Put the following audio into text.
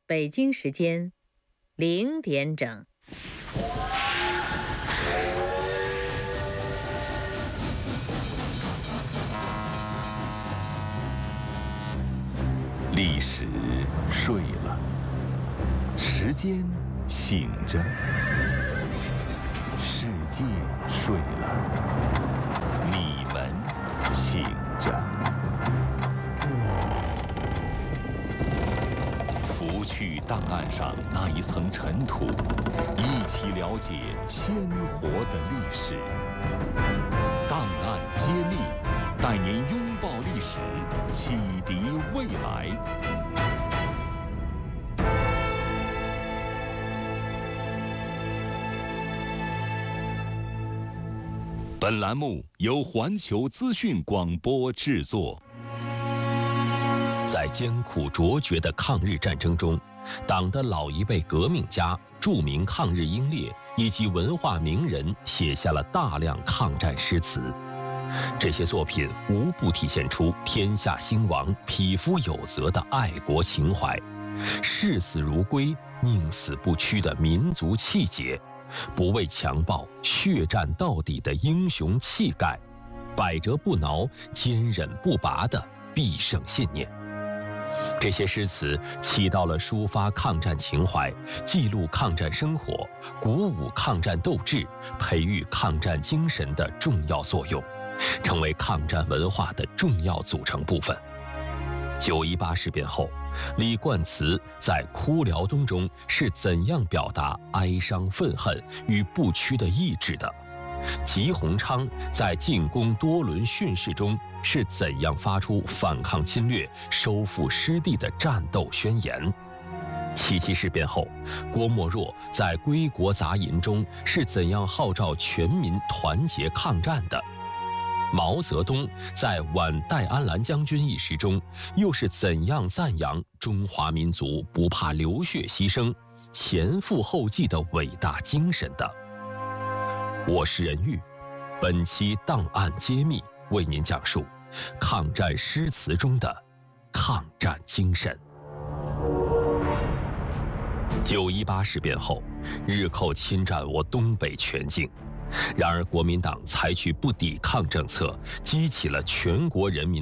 北京时间0点整。 历史睡了，时间醒着，世界睡了，你们醒着。拂去档案上那一层尘土，一起了解鲜活的历史。档案揭秘，带您拥抱历史，启迪未来。本栏目由环球资讯广播制作。 在艰苦卓绝的抗日战争中，党的老一辈革命家、著名抗日英烈以及文化名人写下了大量抗战诗词。这些作品无不体现出天下兴亡、匹夫有责的爱国情怀，视死如归、宁死不屈的民族气节，不畏强暴、血战到底的英雄气概，百折不挠、坚韧不拔的必胜信念。这些诗词起到了抒发抗战情怀、记录抗战生活、鼓舞抗战斗志、培育抗战精神的重要作用，成为抗战文化的重要组成部分。9·18事变后，李冠慈在《哭辽东》中是怎样表达哀伤愤恨与不屈的意志的？吉鸿昌在进攻多伦训示中是怎样发出反抗侵略、收复失地的战斗宣言？7·7事变后，郭沫若在《归国杂吟》中是怎样号召全民团结抗战的？毛泽东在《挽戴安澜将军》一诗中又是怎样赞扬中华民族不怕流血牺牲、前赴后继的伟大精神的？我是任玉，本期档案揭秘为您讲述抗战诗词中的抗战精神。9·18事变后，日寇侵占我东北全境，然而国民党采取不抵抗政策，激起了全国人民